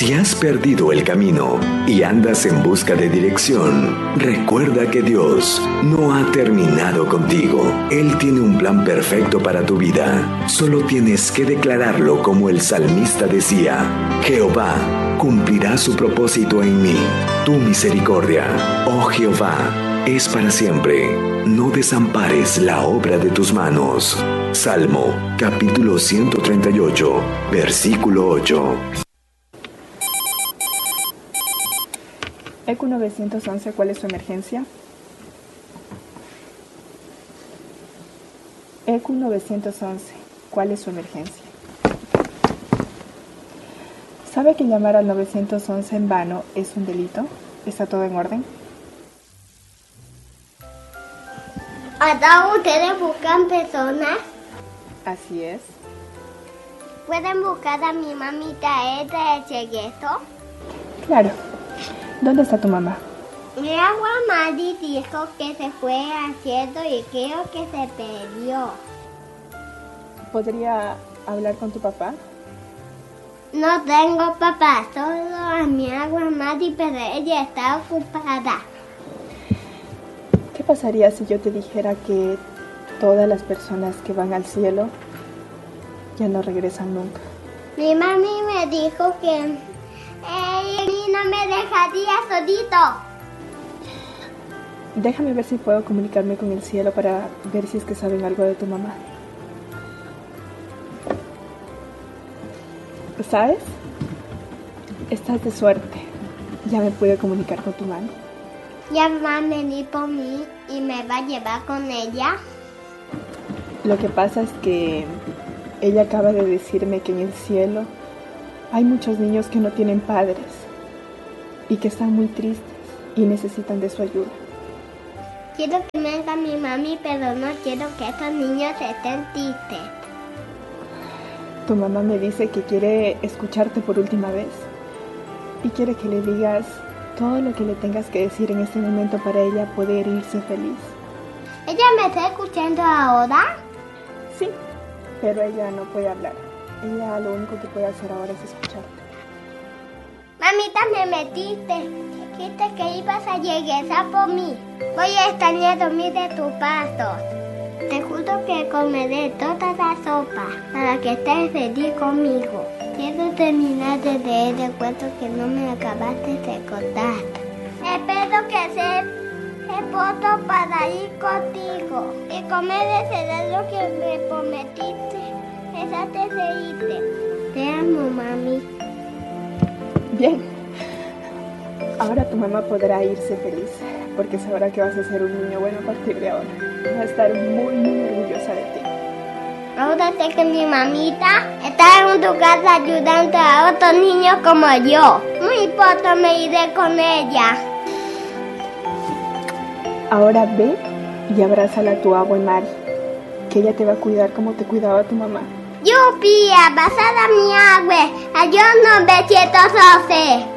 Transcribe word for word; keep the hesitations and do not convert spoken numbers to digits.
Si has perdido el camino y andas en busca de dirección, recuerda que Dios no ha terminado contigo. Él tiene un plan perfecto para tu vida. Solo tienes que declararlo como el salmista decía: Jehová cumplirá su propósito en mí. Tu misericordia, oh Jehová, es para siempre. No desampares la obra de tus manos. Salmo, capítulo ciento treinta y ocho, versículo ocho. E Q nueve once, ¿cuál es su emergencia? E Q nueve once, ¿cuál es su emergencia? ¿Sabe que llamar al nueve once en vano es un delito? ¿Está todo en orden? ¿Hasta ustedes buscan personas? Así es. ¿Pueden buscar a mi mamita esta de Chegueto? Claro. ¿Dónde está tu mamá? Mi agua Madi dijo que se fue haciendo y creo que se perdió. ¿Podría hablar con tu papá? No tengo papá, solo a mi agua Madi, pero ella está ocupada. ¿Qué pasaría si yo te dijera que todas las personas que van al cielo ya no regresan nunca? Mi mami me dijo que ella no me dejaría solito. Déjame ver si puedo comunicarme con el cielo para ver si es que saben algo de tu mamá. ¿Sabes? Estás de suerte. Ya me pude comunicar con tu mami. Ya va a venir por mí y me va a llevar con ella. Lo que pasa es que ella acaba de decirme que en el cielo hay muchos niños que no tienen padres y que están muy tristes y necesitan de su ayuda. Quiero que venga mi mami, pero no quiero que estos niños estén tristes. Tu mamá me dice que quiere escucharte por última vez y quiere que le digas todo lo que le tengas que decir en este momento para ella poder irse feliz. ¿Ella me está escuchando ahora? Sí, pero ella no puede hablar. Ella lo único que puede hacer ahora es escucharte. Mamita, me metiste. Dijiste que ibas a regresar por mí. Voy a extrañar dormir de tus pasos. Te juro que comeré toda la sopa para que estés feliz conmigo. Quiero terminar de leer el cuento que no me acabaste de contar. Espero que sea el voto para ir contigo y comer el cereal que me prometiste. Dejaste de irte. Te amo, mami. Bien. Ahora tu mamá podrá irse feliz porque sabrá que vas a ser un niño bueno a partir de ahora. Va a estar muy, muy orgullosa de ti. Ahora sé que mi mamita está en tu casa ayudando a otros niños como yo. Muy pronto me iré con ella. Ahora ve y abrázala a tu agua Mari, que ella te va a cuidar como te cuidaba tu mamá. ¡Yupi! ¡Abrazada a mi agua! ¡Adiós, novecientos once!